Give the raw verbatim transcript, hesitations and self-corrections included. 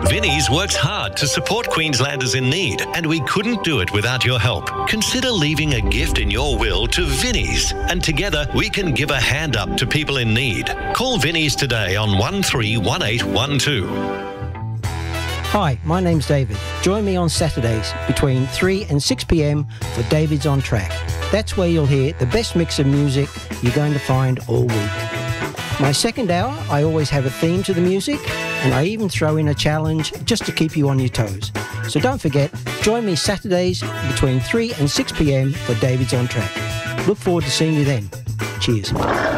Vinnie's works hard to support Queenslanders in need, and we couldn't do it without your help. Consider leaving a gift in your will to Vinnie's, and together we can give a hand up to people in need. Call Vinnie's today on one three one eight one two. Hi, my name's David. Join me on Saturdays between three and six p m for David's On Track. That's where you'll hear the best mix of music you're going to find all week. My second hour, I always have a theme to the music, and I even throw in a challenge just to keep you on your toes. So don't forget, join me Saturdays between three and six p m for David's On Track. Look forward to seeing you then. Cheers.